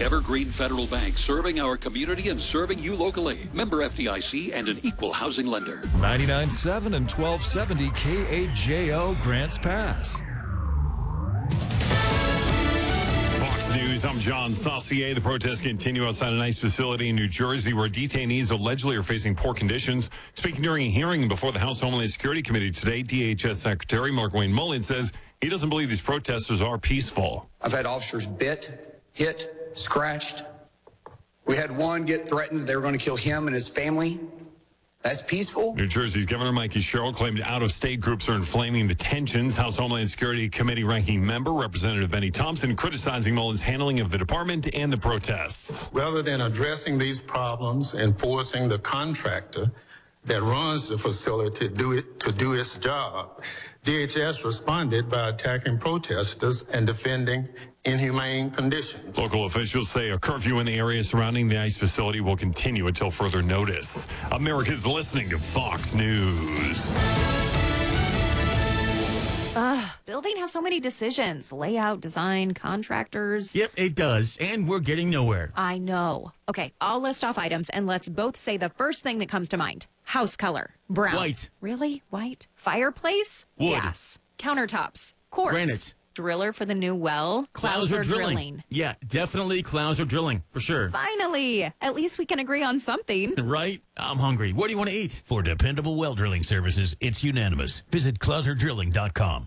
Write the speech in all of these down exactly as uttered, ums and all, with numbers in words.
Evergreen Federal Bank, serving our community and serving you locally. Member F D I C and an equal housing lender. ninety-nine point seven and twelve seventy K A J O Grants Pass. Fox News, I'm John Saucier. The protests continue outside an ICE facility in New Jersey where detainees allegedly are facing poor conditions. Speaking during a hearing before the House Homeland Security Committee today, D H S Secretary Markwayne Mullin says he doesn't believe these protesters are peaceful. I've had officers bit, hit, scratched. We had one get threatened they were going to kill him and his family. That's peaceful. New Jersey's Governor Mikey Sherrill claimed out-of-state groups are inflaming the tensions. House Homeland Security Committee ranking member Representative Benny Thompson criticizing Mullin's handling of the department and the protests. Rather than addressing these problems and forcing the contractor that runs the facility to do it to do its job, D H S responded by attacking protesters and defending inhumane conditions. Local officials say a curfew in the area surrounding the ICE facility will continue until further notice. America's listening to Fox News. Ugh, building has so many decisions. Layout, design, contractors. Yep, it does. And we're getting nowhere. I know. Okay, I'll list off items and let's both say the first thing that comes to mind. House color. Brown. White. Really? White? Fireplace? Wood. Gas. Countertops. Quartz. Granite. Driller for the new well. Clouser drilling. drilling. Yeah, definitely Clouser drilling, for sure. Finally! At least we can agree on something. Right? I'm hungry. What do you want to eat? For dependable well drilling services, it's unanimous. Visit clouser drilling dot com.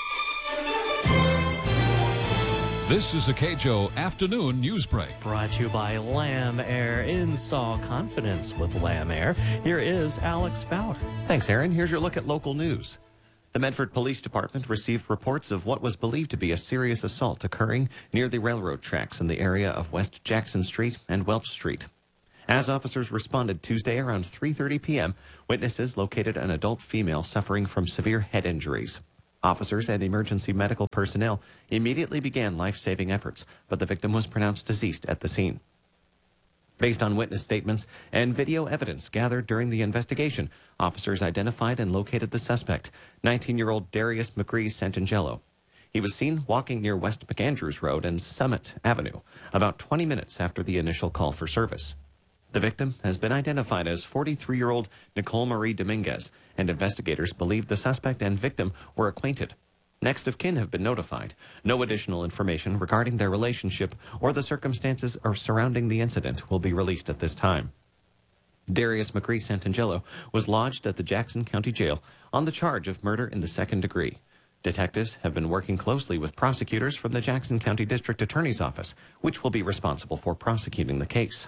This is a K J O Afternoon News Break. Brought to you by Lamb Air. Install confidence with Lamb Air. Here is Alex Bauer. Thanks, Aaron. Here's your look at local news. The Medford Police Department received reports of what was believed to be a serious assault occurring near the railroad tracks in the area of West Jackson Street and Welch Street. As officers responded Tuesday around three thirty p.m., witnesses located an adult female suffering from severe head injuries. Officers and emergency medical personnel immediately began life-saving efforts, but the victim was pronounced deceased at the scene. Based on witness statements and video evidence gathered during the investigation, officers identified and located the suspect, nineteen-year-old Darius McCree Santangelo. He was seen walking near West McAndrews Road and Summit Avenue about twenty minutes after the initial call for service. The victim has been identified as forty-three-year-old Nicole Marie Dominguez, and investigators believe the suspect and victim were acquainted. Next of kin have been notified. No additional information regarding their relationship or the circumstances or surrounding the incident will be released at this time. Darius McCree Santangelo was lodged at the Jackson County Jail on the charge of murder in the second degree. Detectives have been working closely with prosecutors from the Jackson County District Attorney's Office, which will be responsible for prosecuting the case.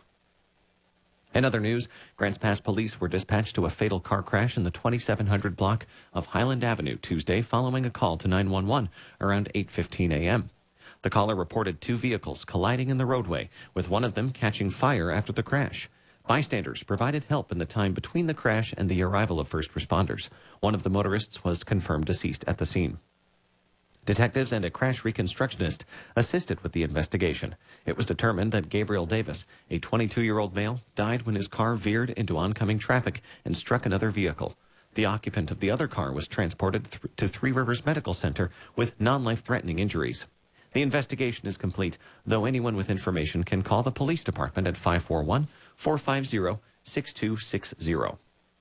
In other news, Grants Pass police were dispatched to a fatal car crash in the twenty-seven hundred block of Highland Avenue Tuesday following a call to nine one one around eight fifteen a.m. The caller reported two vehicles colliding in the roadway, with one of them catching fire after the crash. Bystanders provided help in the time between the crash and the arrival of first responders. One of the motorists was confirmed deceased at the scene. Detectives and a crash reconstructionist assisted with the investigation. It was determined that Gabriel Davis, a twenty-two-year-old male, died when his car veered into oncoming traffic and struck another vehicle. The occupant of the other car was transported th- to Three Rivers Medical Center with non-life-threatening injuries. The investigation is complete, though anyone with information can call the police department at five four one, four five zero, six two six zero.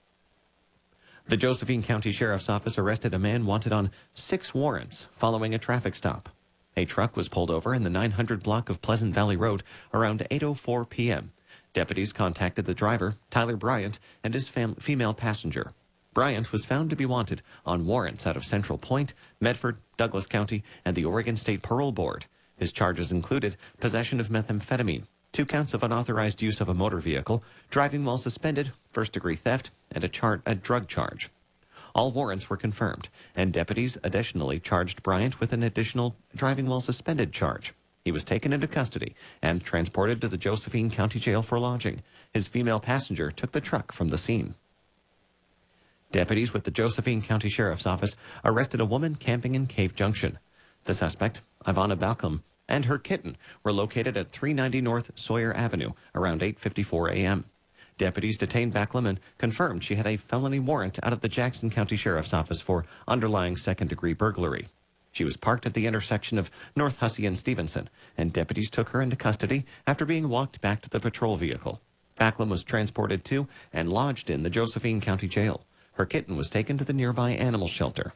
The Josephine County Sheriff's Office arrested a man wanted on six warrants following a traffic stop. A truck was pulled over in the nine hundred block of Pleasant Valley Road around eight oh four p.m. Deputies contacted the driver, Tyler Bryant, and his fam- female passenger. Bryant was found to be wanted on warrants out of Central Point, Medford, Douglas County, and the Oregon State Parole Board. His charges included possession of methamphetamine, two counts of unauthorized use of a motor vehicle, driving while suspended, first-degree theft, and a, char- a drug charge. All warrants were confirmed, and deputies additionally charged Bryant with an additional driving while suspended charge. He was taken into custody and transported to the Josephine County Jail for lodging. His female passenger took the truck from the scene. Deputies with the Josephine County Sheriff's Office arrested a woman camping in Cave Junction. The suspect, Ivana Balcom, and her kitten were located at three ninety North Sawyer Avenue around eight fifty-four a.m. Deputies detained Backlum and confirmed she had a felony warrant out of the Jackson County Sheriff's Office for underlying second-degree burglary. She was parked at the intersection of North Hussey and Stevenson, and deputies took her into custody after being walked back to the patrol vehicle. Backlund was transported to and lodged in the Josephine County Jail. Her kitten was taken to the nearby animal shelter.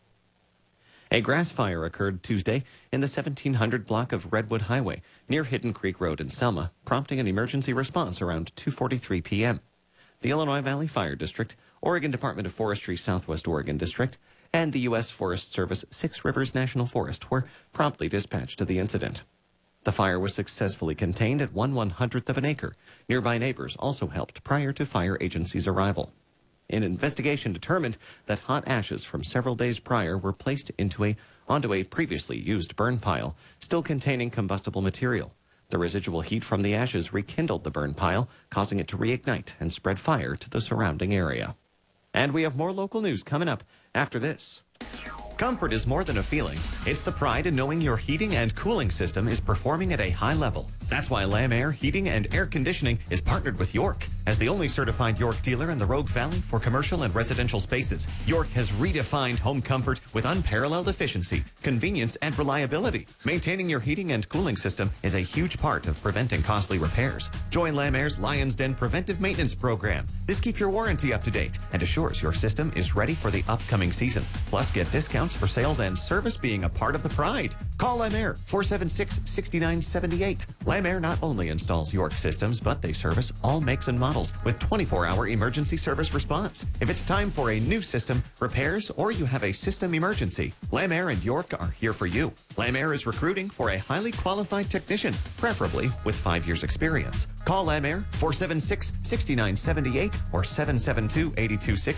A grass fire occurred Tuesday in the seventeen hundred block of Redwood Highway near Hidden Creek Road in Selma, prompting an emergency response around two forty-three p.m. The Illinois Valley Fire District, Oregon Department of Forestry Southwest Oregon District, and the U S Forest Service Six Rivers National Forest were promptly dispatched to the incident. The fire was successfully contained at one one-hundredth of an acre. Nearby neighbors also helped prior to fire agency's arrival. An investigation determined that hot ashes from several days prior were placed into a, onto a previously used burn pile, still containing combustible material. The residual heat from the ashes rekindled the burn pile, causing it to reignite and spread fire to the surrounding area. And we have more local news coming up after this. Comfort is more than a feeling. It's the pride in knowing your heating and cooling system is performing at a high level. That's why Lam Air Heating and Air Conditioning is partnered with York. As the only certified York dealer in the Rogue Valley for commercial and residential spaces, York has redefined home comfort with unparalleled efficiency, convenience, and reliability. Maintaining your heating and cooling system is a huge part of preventing costly repairs. Join Lam Air's Lion's Den Preventive Maintenance Program. This keeps your warranty up to date and assures your system is ready for the upcoming season. Plus, get discounts for sales and service being a part of the pride. Call Lam Air four seven six, six nine seven eight. Lam Air not only installs York systems, but they service all makes and models with twenty-four hour emergency service response. If it's time for a new system, repairs, or you have a system emergency, Lam Air and York are here for you. Lam Air is recruiting for a highly qualified technician, preferably with five years experience. Call Lam Air four seven six, six nine seven eight or seven seven two, eight two six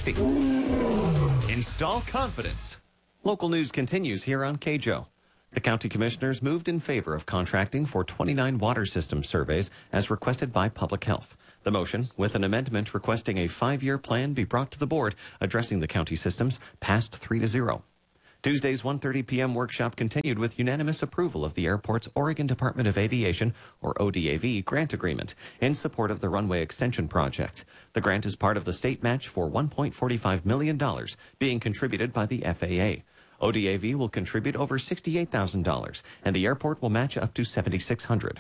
zero. Install confidence. Local news continues here on K J O. The county commissioners moved in favor of contracting for twenty-nine water system surveys as requested by Public Health. The motion, with an amendment requesting a five-year plan be brought to the board addressing the county systems, passed three to zero. Tuesday's one thirty p.m. workshop continued with unanimous approval of the airport's Oregon Department of Aviation, or O D A V, grant agreement in support of the runway extension project. The grant is part of the state match for one point four five million dollars being contributed by the F A A. O D A V will contribute over sixty-eight thousand dollars, and the airport will match up to seven thousand six hundred dollars.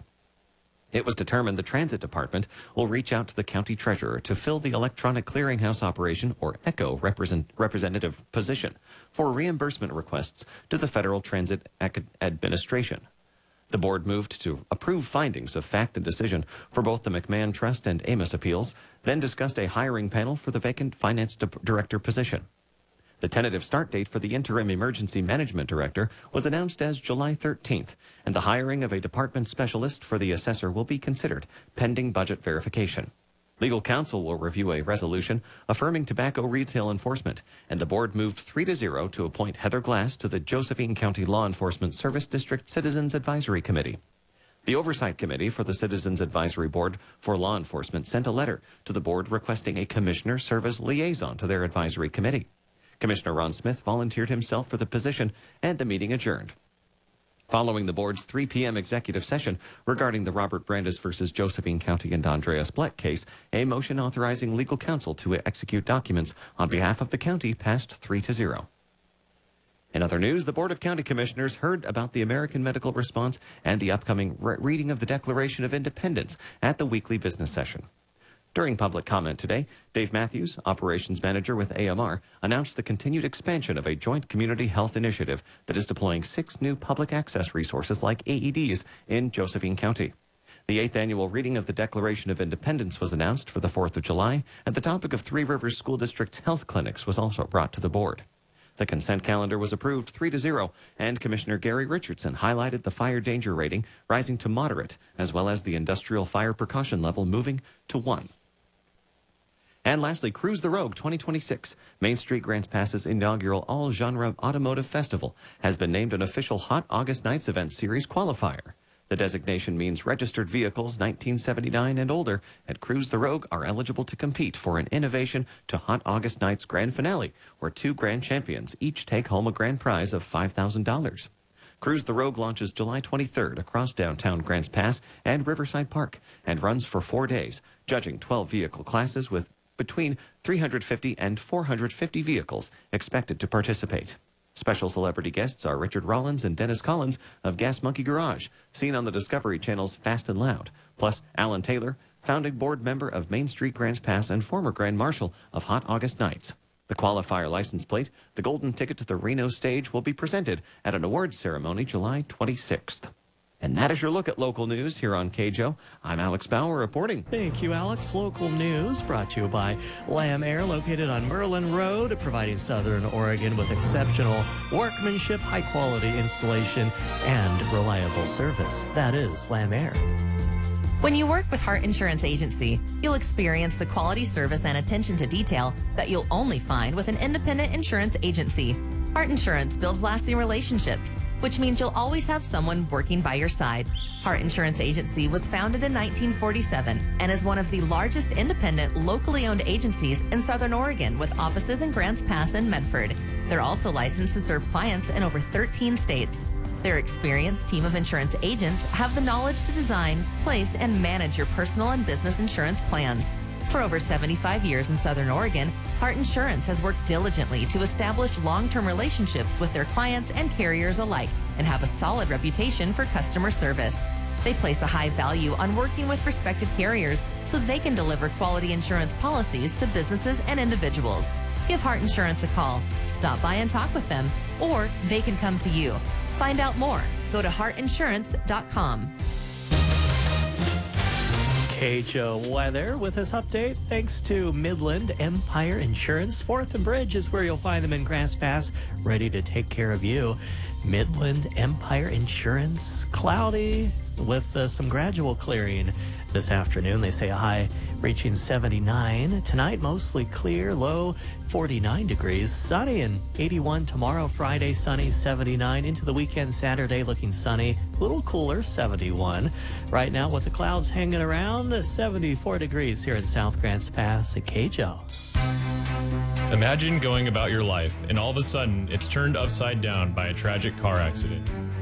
It was determined the Transit Department will reach out to the county treasurer to fill the Electronic Clearinghouse Operation, or ECHO, represent, representative position for reimbursement requests to the Federal Transit Administration. The board moved to approve findings of fact and decision for both the McMahon Trust and Amos appeals, then discussed a hiring panel for the vacant finance director position. The tentative start date for the interim emergency management director was announced as July thirteenth, and the hiring of a department specialist for the assessor will be considered pending budget verification. Legal counsel will review a resolution affirming tobacco retail enforcement, and the board moved three to zero to appoint Heather Glass to the Josephine County Law Enforcement Service District Citizens Advisory Committee. The Oversight Committee for the Citizens Advisory Board for Law Enforcement sent a letter to the board requesting a commissioner serve as liaison to their advisory committee. Commissioner Ron Smith volunteered himself for the position, and the meeting adjourned. Following the board's three p.m. executive session regarding the Robert Brandis versus Josephine County and Andreas Bleck case, a motion authorizing legal counsel to execute documents on behalf of the county passed three to zero. In other news, the Board of County Commissioners heard about the American Medical Response and the upcoming re- reading of the Declaration of Independence at the weekly business session. During public comment today, Dave Matthews, operations manager with A M R, announced the continued expansion of a joint community health initiative that is deploying six new public access resources like A E Ds in Josephine County. The eighth annual reading of the Declaration of Independence was announced for the fourth of July, and the topic of Three Rivers School District's health clinics was also brought to the board. The consent calendar was approved three to zero, and Commissioner Gary Richardson highlighted the fire danger rating rising to moderate, as well as the industrial fire precaution level moving to one. And lastly, Cruise the Rogue twenty twenty-six, Main Street Grants Pass's inaugural all-genre automotive festival, has been named an official Hot August Nights event series qualifier. The designation means registered vehicles nineteen seventy-nine and older at Cruise the Rogue are eligible to compete for an Innovation to Hot August Nights grand finale, where two grand champions each take home a grand prize of five thousand dollars. Cruise the Rogue launches July twenty-third across downtown Grants Pass and Riverside Park and runs for four days, judging twelve vehicle classes with between three hundred fifty and four hundred fifty vehicles expected to participate. Special celebrity guests are Richard Rollins and Dennis Collins of Gas Monkey Garage, seen on the Discovery Channel's Fast and Loud, plus Alan Taylor, founding board member of Main Street Grants Pass and former Grand Marshal of Hot August Nights. The qualifier license plate, the golden ticket to the Reno stage, will be presented at an awards ceremony July twenty-sixth. And that is your look at local news here on K J O. I'm Alex Bauer reporting. Thank you, Alex. Local news brought to you by Lamb Air, located on Merlin Road, providing Southern Oregon with exceptional workmanship, high-quality installation, and reliable service. That is Lamb Air. When you work with Hart Insurance Agency, you'll experience the quality service and attention to detail that you'll only find with an independent insurance agency. Hart Insurance builds lasting relationships, which means you'll always have someone working by your side. Hart Insurance Agency was founded in nineteen forty-seven and is one of the largest independent, locally owned agencies in Southern Oregon with offices in Grants Pass and Medford. They're also licensed to serve clients in over thirteen states. Their experienced team of insurance agents have the knowledge to design, place, and manage your personal and business insurance plans. For over seventy-five years in Southern Oregon, Hart Insurance has worked diligently to establish long-term relationships with their clients and carriers alike and have a solid reputation for customer service. They place a high value on working with respected carriers so they can deliver quality insurance policies to businesses and individuals. Give Hart Insurance a call, stop by and talk with them, or they can come to you. Find out more. Go to heart insurance dot com. K J O weather with this update thanks to Midland Empire Insurance. Fourth and Bridge is where you'll find them in Grants Pass, ready to take care of you. Midland Empire Insurance, cloudy with uh, some gradual clearing this afternoon. They say a high reaching seventy-nine. Tonight, mostly clear, low forty-nine degrees. Sunny and eighty-one tomorrow, Friday, sunny, seventy-nine. Into the weekend, Saturday, looking sunny, a little cooler, seventy-one. Right now, with the clouds hanging around, seventy-four degrees here in South Grants Pass at K J O. Imagine going about your life, and all of a sudden, it's turned upside down by a tragic car accident.